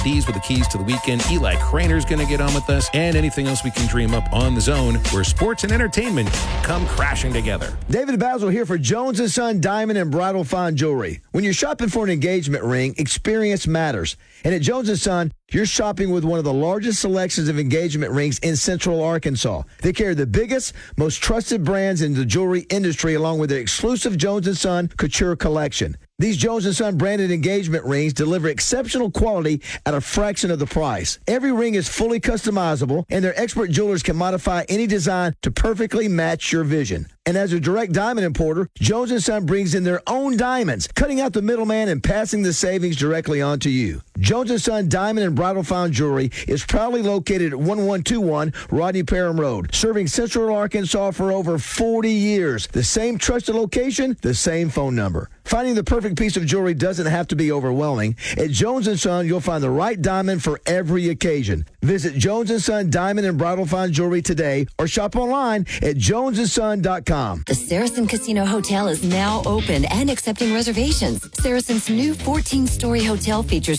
D's with the keys to the weekend. Eli Craner's going to get on with us, and anything else we can dream up on the Zone, where sports and entertainment come crashing together. David Basil here for Jones & Son Diamond and Bridal Fine Jewelry. When you're shopping for an engagement ring, experience matters. And at Jones & Son, you're shopping with one of the largest selections of engagement rings in Central Arkansas. They carry the biggest, most trusted brands in the jewelry industry, along with their exclusive Jones & Son Couture collection. These Jones & Son branded engagement rings deliver exceptional quality at a fraction of the price. Every ring is fully customizable, and their expert jewelers can modify any design to perfectly match your vision. And as a direct diamond importer, Jones & Son brings in their own diamonds, cutting out the middleman and passing the savings directly on to you. Jones & Son Diamond and Bridal Fine Jewelry is proudly located at 1121 Rodney Parham Road, serving Central Arkansas for over 40 years. The same trusted location, the same phone number. Finding the perfect piece of jewelry doesn't have to be overwhelming. At Jones & Son, you'll find the right diamond for every occasion. Visit Jones & Son Diamond and Bridal Fine Jewelry today or shop online at jonesandson.com. The Saracen Casino Hotel is now open and accepting reservations. Saracen's new 14-story hotel features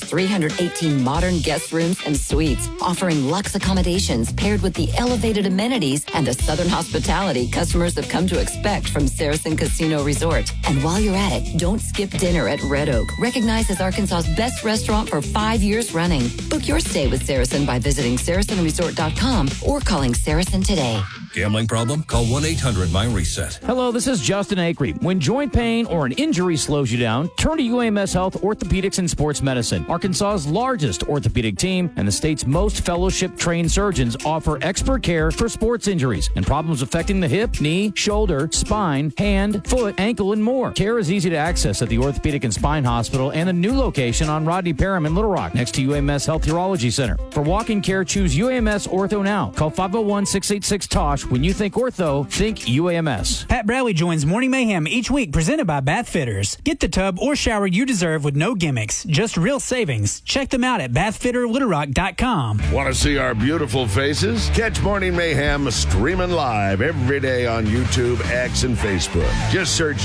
318 modern guest rooms and suites, offering luxe accommodations paired with the elevated amenities and the Southern hospitality customers have come to expect from Saracen Casino Resort. And while you're at it, don't skip dinner at Red Oak, recognized as Arkansas's best restaurant for 5 years running. Book your stay with Saracen by visiting SaracenResort.com or calling Saracen today. Gambling problem? Call 1-800-MY-RESET. Hello, this is Justin Acree. When joint pain or an injury slows you down, turn to UAMS Health Orthopedics and Sports Medicine. Arkansas's largest orthopedic team and the state's most fellowship-trained surgeons offer expert care for sports injuries and problems affecting the hip, knee, shoulder, spine, hand, foot, ankle, and more. Care is easy to access at the Orthopedic and Spine Hospital and a new location on Rodney Parham in Little Rock, next to UAMS Health Urology Center. For walking care, choose UAMS Ortho now. Call 501-686-TOSH. When you think ortho, think UAMS. Pat Bradley joins Morning Mayhem each week, presented by Bath Fitters. Get the tub or shower you deserve with no gimmicks, just real savings. Check them out at bathfitterlittlerock.com. Want to see our beautiful faces? Catch Morning Mayhem streaming live every day on YouTube, X, and Facebook. Just search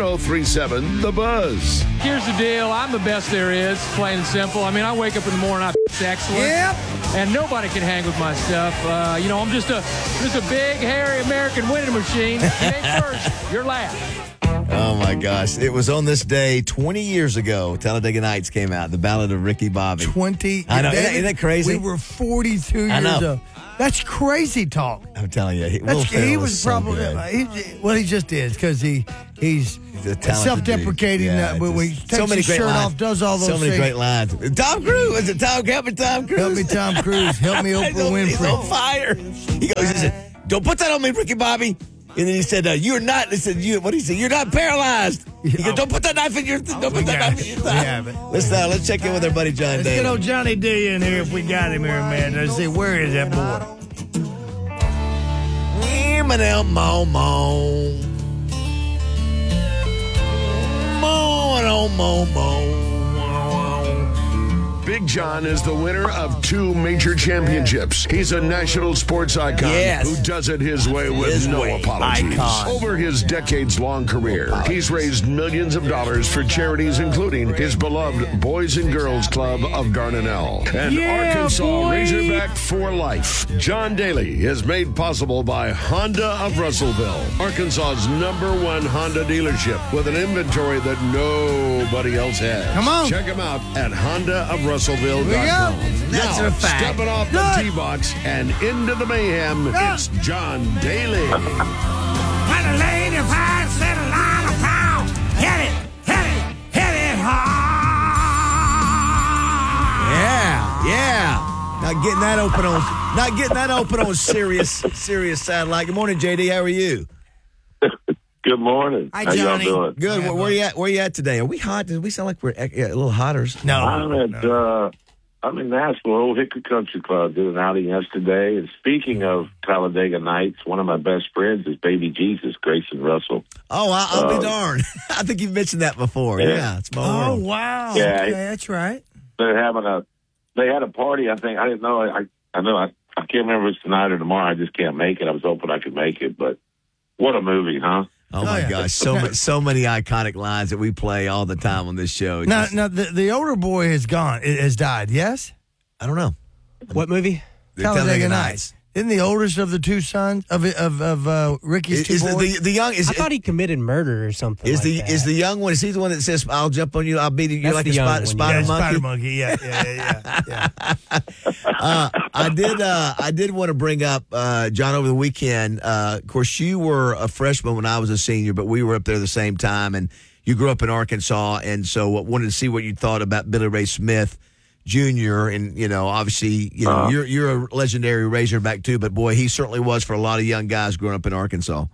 1037 The Buzz. Here's the deal. I'm the best there is, plain and simple. I mean, I wake up in the morning, I'm excellent. Yep. And nobody can hang with my stuff. I'm just a big, hairy American winning machine. You ain't first, you're last. Oh, my gosh. It was on this day 20 years ago, Talladega Nights came out, the Ballad of Ricky Bobby. 20. I know. David, Isn't that crazy? We were 42 years old. That's crazy talk. I'm telling you. He was probably, he just is, because he's self-deprecating. When he takes his shirt off, does all those things. So many great lines. Tom Cruise. Was it Tom? Help me, Tom Cruise. Help me, Tom Cruise. Help me, Oprah Winfrey. He's on fire. He said, don't put that on me, Ricky Bobby. And then he said, "You're not." He said, "What did he say? You're not paralyzed." He goes, "Don't put that knife in your. Don't put that knife in your thigh." Let's check in with our buddy John Daly. Let's get old Johnny D in here if we got him here, man. Let's see, where is that boy? Big John is the winner of 2 major championships. He's a national sports icon who does it his way with no apologies. Over his decades-long career, he's raised millions of dollars for charities, including his beloved Boys and Girls Club of Dardanelle and Arkansas Razorback for Life. John Daly is made possible by Honda of Russellville, Arkansas's #1 Honda dealership with an inventory that nobody else has. Come on. Check him out at HondaofRussellville.com. That's now, a fact. stepping off the tee box and into the mayhem, it's John Daly. When a lady finds set a line of power, hit it hard. Yeah. Not getting that open on Sirius satellite. Good morning, JD. How are you? Good morning. Hi, How Johnny. y'all doing? Good. Where you at today? Are we hot? Does we sound like we're a little hotter? No. I'm in Nashville, Old Hickory Country Club, did an outing yesterday. And speaking of Talladega Nights, one of my best friends is Baby Jesus, Grayson Russell. Oh, I'll be darned. I think you've mentioned that before. Yeah, it's my world. Oh, wow. Yeah, okay, that's right. They had a party, I think. I didn't know. I can't remember if it's tonight or tomorrow. I just can't make it. I was hoping I could make it, but what a movie, huh? Oh, my gosh. So many iconic lines that we play all the time on this show. Now, the older boy has died, yes? I don't know. What movie? Talladega Nights. Isn't the oldest of the two sons of Ricky's two boys? The young? I thought he committed murder or something. Is the young one? Is he the one that says, "I'll jump on you, I'll beat you"? You're like a spider monkey. Spider monkey. Yeah. I did want to bring up John over the weekend. Of course, you were a freshman when I was a senior, but we were up there at the same time, and you grew up in Arkansas, and so wanted to see what you thought about Billy Ray Smith Jr. And obviously, you're a legendary Razorback too, but boy, he certainly was for a lot of young guys growing up in Arkansas.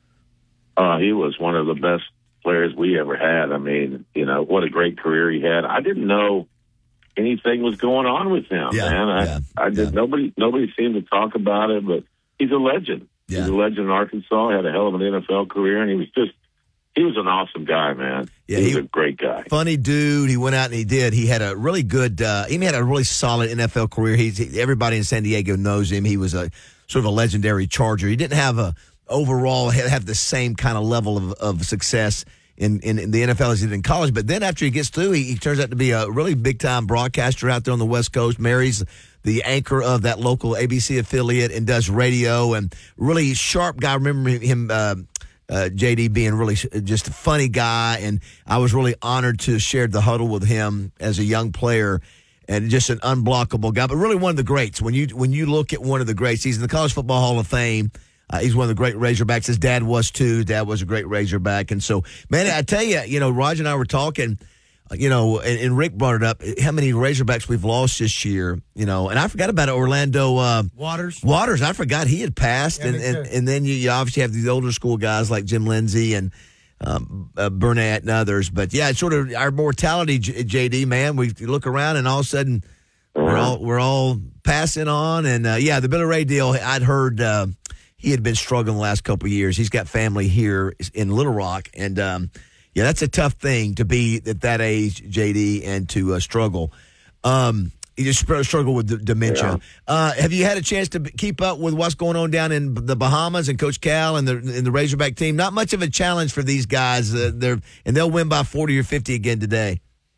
He was one of the best players we ever had. I mean, what a great career he had. I didn't know anything was going on with him, man. I did. Nobody seemed to talk about it, but he's a legend. Yeah. He's a legend in Arkansas. He had a hell of an NFL career, and he was an awesome guy, man. Yeah, he was a great guy. Funny dude. He went out and he did. He had a really good, he had a really solid NFL career. Everybody in San Diego knows him. He was a sort of a legendary Charger. He didn't have have the same kind of level of success in the NFL as he did in college. But then after he gets through, he turns out to be a really big-time broadcaster out there on the West Coast, marries the anchor of that local ABC affiliate and does radio, and really sharp guy. I remember him, JD, being really just a funny guy, and I was really honored to share the huddle with him as a young player, and just an unblockable guy, but really one of the greats. When you look at one of the greats, he's in the College Football Hall of Fame. He's one of the great Razorbacks. His dad was too. His dad was a great Razorback, and so, man, I tell you, Roger and I were talking, and Rick brought it up, how many Razorbacks we've lost this year, and I forgot about Orlando Waters. I forgot he had passed, and then you obviously have these older school guys like Jim Lindsay and Burnett and others. But yeah, it's sort of our mortality, JD, man. We look around and all of a sudden we're all passing on, and the Billy Ray deal. I'd heard he had been struggling the last couple of years. He's got family here in Little Rock, and that's a tough thing to be at that age, JD, and to struggle. You just struggle with dementia. Yeah. Have you had a chance to keep up with what's going on down in the Bahamas and Coach Cal and the Razorback team? Not much of a challenge for these guys. They'll win by 40 or 50 again today.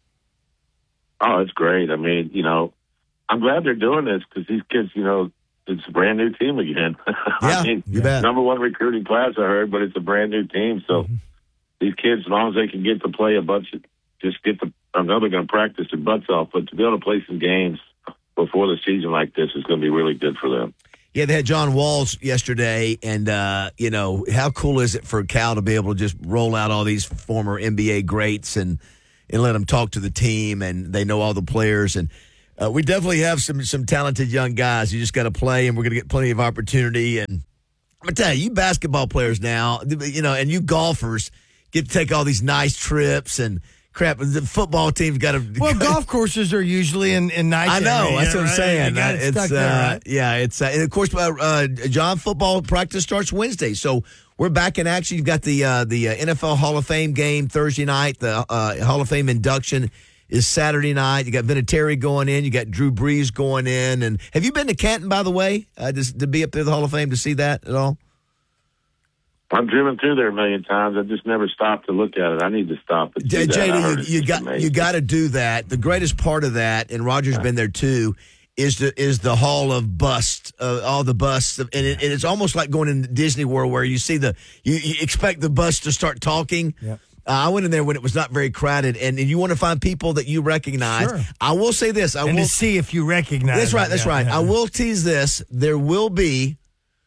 Oh, it's great. I mean, I'm glad they're doing this because these kids, it's a brand new team again. Yeah, you bet. Number one recruiting class, I heard, but it's a brand new team. So these kids, as long as they can get to play a bunch of, I know they're going to practice their butts off, but to be able to play some games before the season like this is going to be really good for them. Yeah, they had John Walls yesterday, and, how cool is it for Cal to be able to just roll out all these former NBA greats and let them talk to the team, and they know all the players. And we definitely have some talented young guys. You just got to play, and we're going to get plenty of opportunity. And I'm going to tell you basketball players now, and you golfers get to take all these nice trips and crap. The football team's got to. Well, golf courses are usually in nice. I know. Area, that's what I'm saying. It's stuck there, right? Yeah, it's and of course, John, football practice starts Wednesday, so we're back in action. You've got the NFL Hall of Fame game Thursday night. The Hall of Fame induction is Saturday night. You got Vinatieri going in. You got Drew Brees going in. And have you been to Canton, by the way, just to be up there at the Hall of Fame to see that at all? I've driven through there a million times. I just never stopped to look at it. I need to stop. JD, you got to do that. The greatest part of that, and Roger's been there too, is the Hall of Busts, all the busts, and it's almost like going in Disney World where you see you expect the bust to start talking. Yep. I went in there when it was not very crowded, and you want to find people that you recognize. Sure. I will say this. To see if you recognize them. That's right. I will tease this. There will be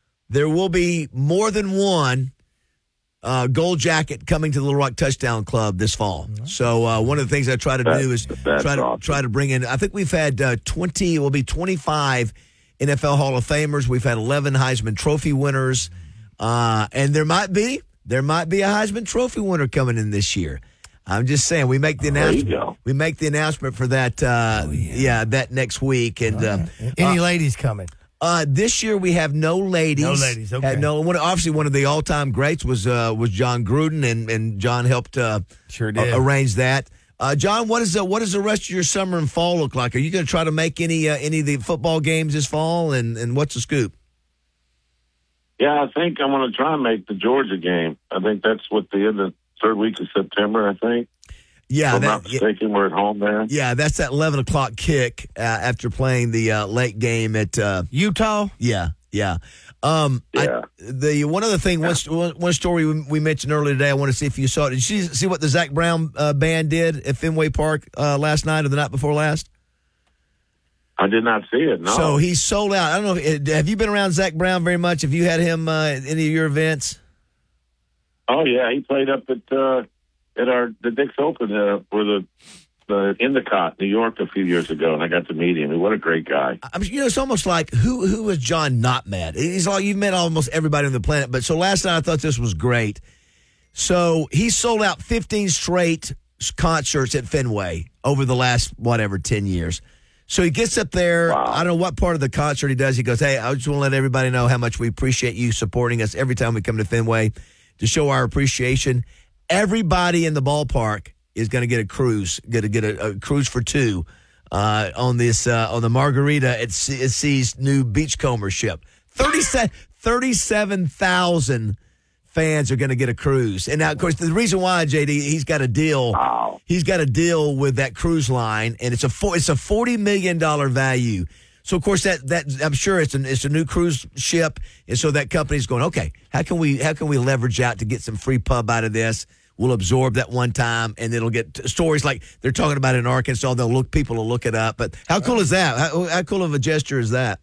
more than one gold jacket coming to the Little Rock Touchdown Club this fall. Mm-hmm. So one of the things I try to do is try to bring in, I think we've had 25 NFL Hall of Famers. We've had 11 Heisman Trophy winners, and there might be a Heisman Trophy winner coming in this year. I'm just saying, we make the announcement. We make the announcement for that. That next week. And any ladies coming? This year we have no ladies. No ladies. Okay. Obviously, one of the all-time greats was John Gruden, and John helped sure did arrange that. John, what does the rest of your summer and fall look like? Are you going to try to make any of the football games this fall? And what's the scoop? Yeah, I think I'm going to try and make the Georgia game. I think that's the third week of September, I think. Yeah, I'm not mistaken, we're at home there. Yeah, that's that 11 o'clock kick after playing the late game at Utah. Yeah. One other thing, one story we mentioned earlier today. I want to see if you saw it. Did you see what the Zac Brown band did at Fenway Park last night or the night before last? I did not see it. No. So he sold out. I don't know. Have you been around Zac Brown very much? Have you had him at any of your events? Oh yeah, he played up at the Dix Open for the Endicott, New York, a few years ago, and I got to meet him. What a great guy! It's almost like who has John not met? He's like, you've met almost everybody on the planet. But so last night I thought this was great. So he sold out 15 straight concerts at Fenway over the last 10 years. So he gets up there. Wow. I don't know what part of the concert he does. He goes, "Hey, I just want to let everybody know how much we appreciate you supporting us every time we come to Fenway to show our appreciation." Everybody in the ballpark is going to get a cruise, get a cruise for two on the Margarita at Sea's new Beachcomber ship. 37,000 fans are going to get a cruise. And now, of course, the reason why, JD, he's got a deal. Wow. He's got a deal with that cruise line, and it's a $40 million value. So, of course, that I'm sure it's a new cruise ship, and so that company's going, okay, how can we leverage out to get some free pub out of this? We'll absorb that one time, and it'll get stories like they're talking about in Arkansas. People will look it up. But how cool is that? How cool of a gesture is that?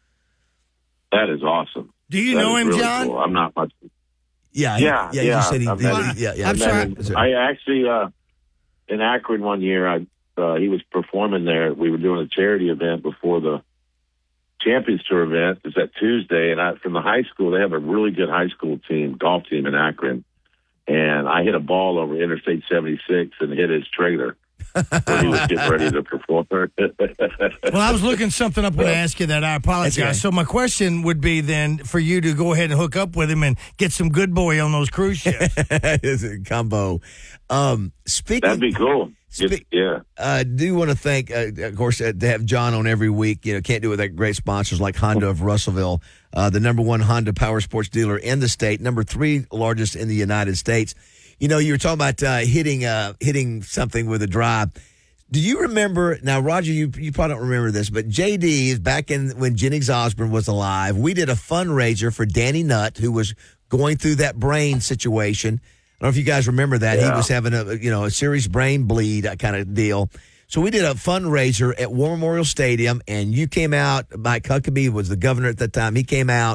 That is awesome. Do you know him, really John? Cool. I'm not much. Yeah. You said yeah. I'm sorry. I actually in Akron one year, he was performing there. We were doing a charity event before the Champions Tour event. It's that Tuesday, and from the high school, they have a really good high school golf team in Akron. And I hit a ball over Interstate 76 and hit his trailer when he was getting ready to perform. Well, I was looking something up when I asked you that. I apologize. Okay. So my question would be then for you to go ahead and hook up with him and get some good boy on those cruise ships. It's a combo. That'd be cool. Yeah. I do want to thank, of course, to have John on every week. Can't do it without great sponsors like Honda of Russellville, the number one Honda power sports dealer in the state, number 3 largest in the United States. You were talking about hitting something with a drive. Do you remember, now, Roger, you probably don't remember this, but JD, back when Jennings Osborne was alive, we did a fundraiser for Danny Nutt, who was going through that brain situation. I don't know if you guys remember that. Yeah. He was having a serious brain bleed kind of deal. So we did a fundraiser at War Memorial Stadium, and you came out. Mike Huckabee was the governor at that time. He came out.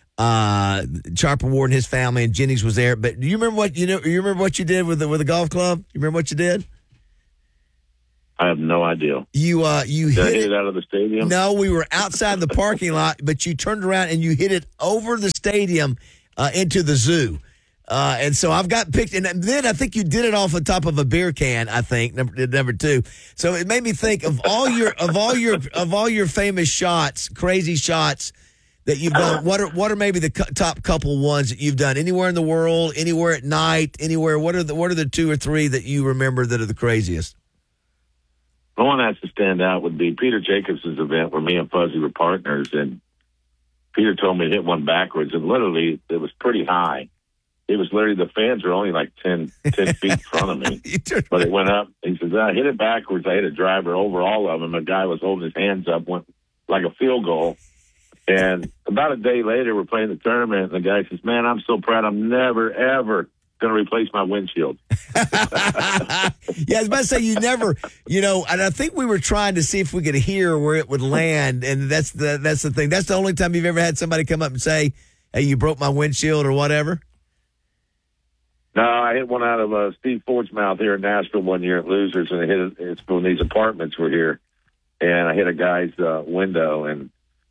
Sharper Ward and his family, and Jennings was there. But do you remember what you remember what you did with the golf club? You remember what you did? I have no idea. You hit it out of the stadium? No, we were outside the parking lot, but you turned around and you hit it over the stadium into the zoo. And so I've got pictures, and then I think you did it off the top of a beer can. I think number 2. So it made me think of all your famous shots, crazy shots that you've done. What are maybe the top couple ones that you've done anywhere in the world, anywhere at night, anywhere? What are the 2 or 3 that you remember that are the craziest? The one that has to stand out would be Peter Jacobs' event where me and Fuzzy were partners, and Peter told me to hit one backwards, and literally it was pretty high. It was literally, the fans were only like 10 feet in front of me. But it went up. He says, I hit it backwards. I hit a driver over all of them. A guy was holding his hands up, went like a field goal. And about a day later, we're playing the tournament, and the guy says, man, I'm so proud. I'm never, ever going to replace my windshield. Yeah, I was about to say, you never, and I think we were trying to see if we could hear where it would land. And that's the thing. That's the only time you've ever had somebody come up and say, hey, you broke my windshield or whatever. No, I hit one out of Steve Ford's mouth here in Nashville one year at Losers, and it's when these apartments were here. And I hit a guy's window, and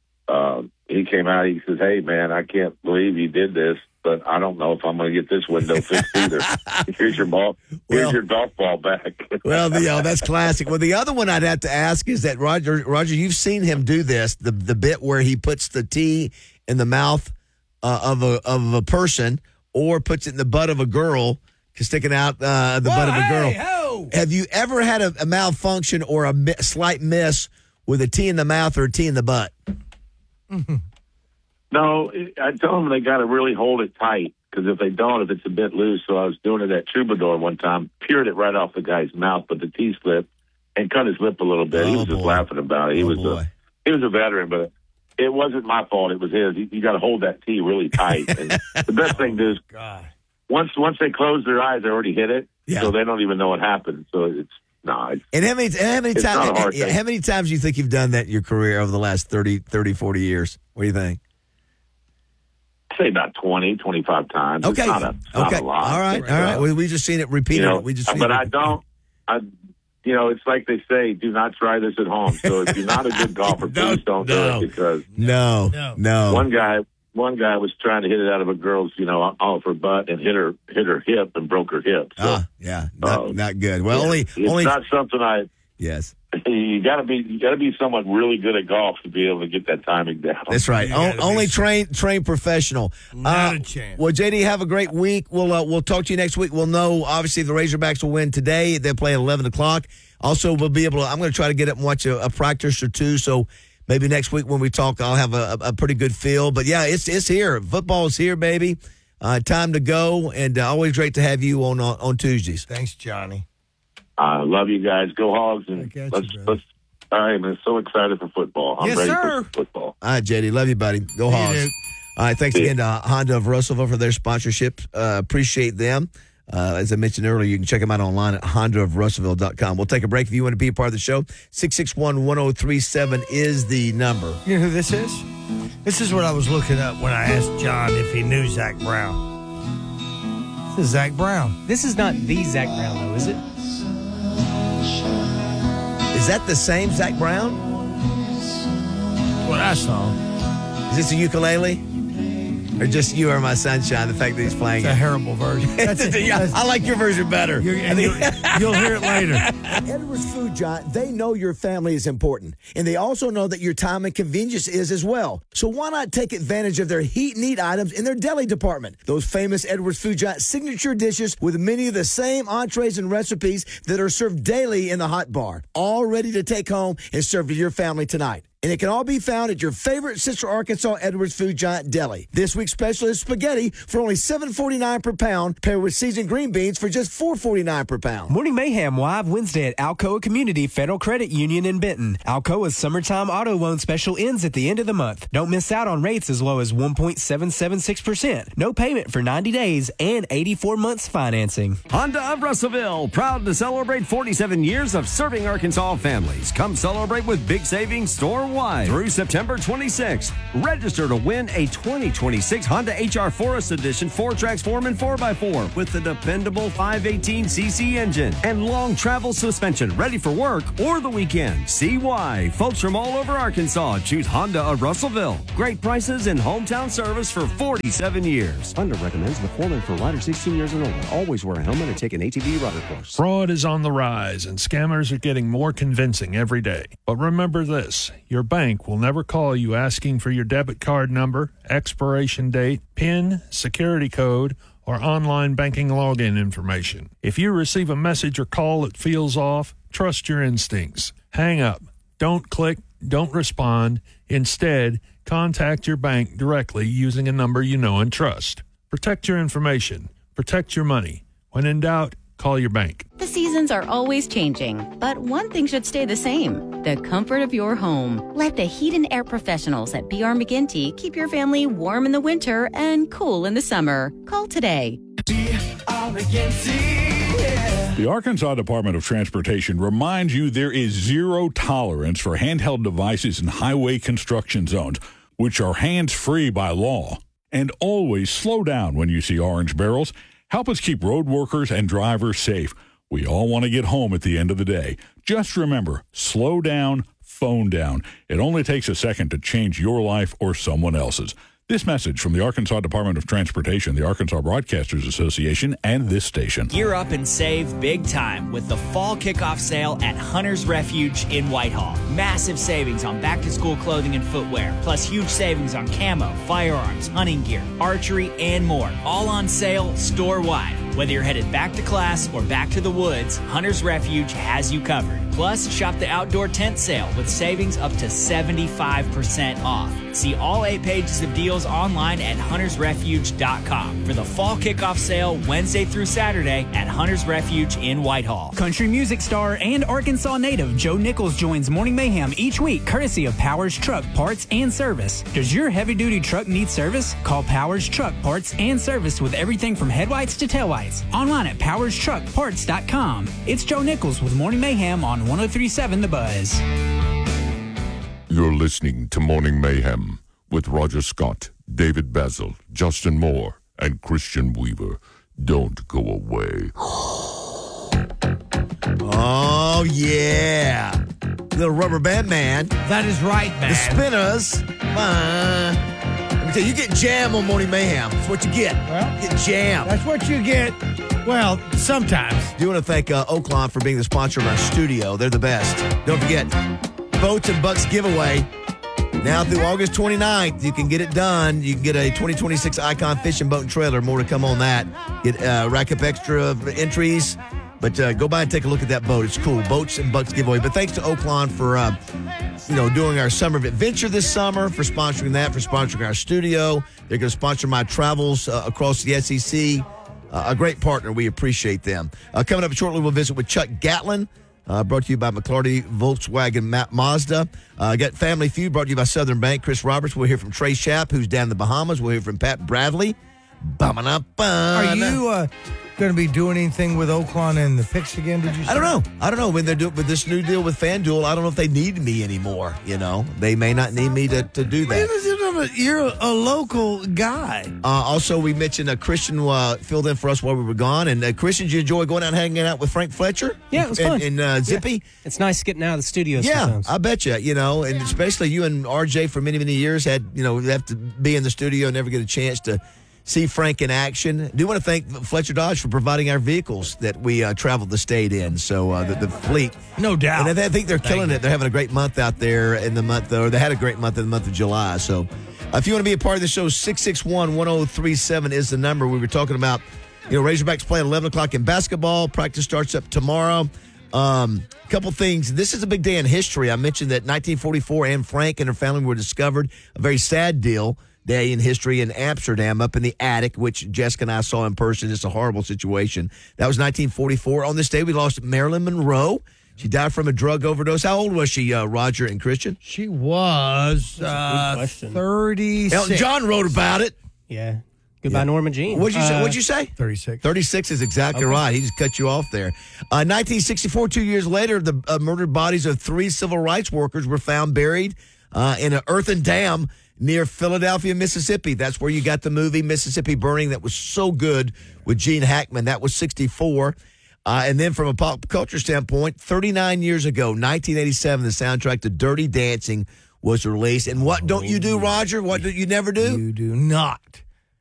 he came out. He says, hey, man, I can't believe you did this, but I don't know if I'm going to get this window fixed either. Here's your ball. Here's your golf ball back. Well, that's classic. Well, the other one I'd have to ask is that, Roger, you've seen him do this, the bit where he puts the tea in the mouth of a person, or puts it in the butt of a girl, sticking out the butt of a girl. Ho. Have you ever had a malfunction or a slight miss with a tea in the mouth or a tea in the butt? No, I tell them they got to really hold it tight. because if they don't, if it's a bit loose, so I was doing it at Troubadour one time, peered it right off the guy's mouth, but the tee slipped and cut his lip a little bit. He was just laughing about it. He was a veteran, but it wasn't my fault. It was his. You got to hold that tee really tight. And the best thing is, once they close their eyes, they already hit it, so they don't even know what happened. So it's not. And how many times do you think you've done that in your career over the last 30, 40 years? What do you think? I'd say about 20, 25 times. Okay. It's not a lot. All right. We just seen it repeated. It's like they say, do not try this at home. So if you're not a good golfer, please don't do it, because one guy was trying to hit it out of a girl's, off her butt and hit her hip and broke her hip. So, not good. Well, it's not something Yes. You got to be someone really good at golf to be able to get that timing down. That's right. Only trained professional. Not a chance. Well, JD, have a great week. We'll talk to you next week. We'll know, obviously, the Razorbacks will win today. They play at 11 o'clock. Also, we'll be able to. I'm going to try to get up and watch a practice or two. So maybe next week when we talk, I'll have a pretty good feel. But yeah, it's here. Football's here, baby. Time to go, and always great to have you on Tuesdays. Thanks, Johnny. I love you guys. Go Hogs. And let's all right, man. So excited for football. I'm ready for football. All right, JD. Love you, buddy. Go Hogs. All right, thanks again to Honda of Russellville for their sponsorship. Appreciate them. As I mentioned earlier, you can check them out online at hondaofrussellville.com. We'll take a break. If you want to be a part of the show, 661-1037 is the number. You know who this is? This is what I was looking up when I asked John if he knew Zach Brown. This is Zach Brown. This is not the Zach Brown, though, is it? Is that the same Zach Brown? What I saw. Is this a ukulele? Or just You Are My Sunshine, the fact that he's playing it's a terrible version. I like your version better. You'll hear it later. At Edwards Food Giant, they know your family is important. And they also know that your time and convenience is as well. So why not take advantage of their heat and eat items in their deli department? Those famous Edwards Food Giant signature dishes with many of the same entrees and recipes that are served daily in the hot bar. All ready to take home and serve to your family tonight. And it can all be found at your favorite Central Arkansas Edwards Food Giant deli. This week's special is spaghetti for only $7.49 per pound, paired with seasoned green beans for just $4.49 per pound. Morning Mayhem live Wednesday at Alcoa Community Federal Credit Union in Benton. Alcoa's summertime auto loan special ends at the end of the month. Don't miss out on rates as low as 1.776%. No payment for 90 days and 84 months financing. Honda of Russellville, proud to celebrate 47 years of serving Arkansas families. Come celebrate with big savings store-wide through September 26th. Register to win a 2026 Honda HR Forest Edition 4Trax 4x4 with the dependable 518cc engine and long travel suspension ready for work or the weekend. See why folks from all over Arkansas choose Honda of Russellville. Great prices and hometown service for 47 years. Honda recommends the Foreman for riders 16 years and older. Always wear a helmet and take an ATV rider course. Fraud is on the rise and scammers are getting more convincing every day. But remember this, your bank will never call you asking for your debit card number, expiration date, PIN, security code, or online banking login information. If you receive a message or call that feels off, trust your instincts. Hang up. Don't click. Don't respond. Instead, contact your bank directly using a number you know and trust. Protect your information. Protect your money. When in doubt, call your bank. The seasons are always changing, but one thing should stay the same: the comfort of your home. Let the heat and air professionals at B.R. McGinty keep your family warm in the winter and cool in the summer. Call today. The Arkansas Department of Transportation reminds you there is zero tolerance for handheld devices in highway construction zones, which are hands-free by law. And always slow down when you see orange barrels. Help us keep road workers and drivers safe. We all want to get home at the end of the day. Just remember, slow down, phone down. It only takes a second to change your life or someone else's. This message from the Arkansas Department of Transportation, the Arkansas Broadcasters Association, and this station. Gear up and save big time with the fall kickoff sale at Hunter's Refuge in Whitehall. Massive savings on back-to-school clothing and footwear, plus huge savings on camo, firearms, hunting gear, archery, and more. All on sale store-wide. Whether you're headed back to class or back to the woods, Hunter's Refuge has you covered. Plus, shop the outdoor tent sale with savings up to 75% off. See all 8 pages of deals online at huntersrefuge.com for the fall kickoff sale Wednesday through Saturday at Hunter's Refuge in Whitehall. Country music star and Arkansas native Joe Nichols joins Morning Mayhem each week courtesy of Powers Truck Parts and Service. Does your heavy-duty truck need service? Call Powers Truck Parts and Service with everything from headlights to taillights. Online at powerstruckparts.com. It's Joe Nichols with Morning Mayhem on 103.7 The Buzz. You're listening to Morning Mayhem with Roger Scott, David Basil, Justin Moore, and Christian Weaver. Don't go away. Oh, yeah. Little Rubber Band Man. That is right, man. The Spinners. Let me tell you get jam on Morning Mayhem. That's what you get. Well, get jam. That's what you get. Well, sometimes. Do want to thank Oaklawn for being the sponsor of our studio. They're the best. Don't forget, Boats and Bucks giveaway. Now through August 29th, you can get it done. You can get a 2026 Icon fishing boat and trailer. More to come on that. Get rack up extra entries. But go by and take a look at that boat. It's cool. Boats and Bucks giveaway. But thanks to Oaklawn for doing our summer adventure this summer, for sponsoring that, for sponsoring our studio. They're going to sponsor my travels across the SEC. A great partner. We appreciate them. Coming up shortly, we'll visit with Chuck Gatlin. Brought to you by McClarty Volkswagen Mazda. Got Family Feud brought to you by Southern Bank. Chris Roberts. We'll hear from Trey Schapp, who's down in the Bahamas. We'll hear from Pat Bradley. Are you going to be doing anything with Oaklawn and the picks again, did you say? I don't know. When they're doing with this new deal with FanDuel, I don't know if they need me anymore. They may not need me to do that. You're a local guy. Also, we mentioned Christian filled in for us while we were gone. And Christian, did you enjoy going out and hanging out with Frank Fletcher? Yeah, it was fun. And Zippy? Yeah. It's nice getting out of the studio yeah, sometimes. I bet you. And especially you and RJ for many, many years had, have to be in the studio and never get a chance to see Frank in action. I do want to thank Fletcher Dodge for providing our vehicles that we traveled the state in. So the fleet. No doubt. And I think they're killing it. They're having a great month out there in the month, or they had a great month in the month of July. So if you want to be a part of the show, 661-1037 is the number. We were talking about, Razorbacks play at 11 o'clock in basketball. Practice starts up tomorrow. Couple things. This is a big day in history. I mentioned that 1944 Anne Frank and her family were discovered. A very sad day in history in Amsterdam, up in the attic, which Jessica and I saw in person. It's a horrible situation. That was 1944. On this day, we lost Marilyn Monroe. She died from a drug overdose. How old was she, Roger and Christian? She was 36. Elton John wrote about it. Yeah. Goodbye, Norma Jean. What'd you say? 36. 36 is exactly right. He just cut you off there. 1964, 2 years later, the murdered bodies of 3 civil rights workers were found buried in an earthen dam near Philadelphia, Mississippi. That's where you got the movie Mississippi Burning that was so good with Gene Hackman. That was 64. And then from a pop culture standpoint, 39 years ago, 1987, the soundtrack to Dirty Dancing was released. And what don't you do, Roger? What do you never do? You do not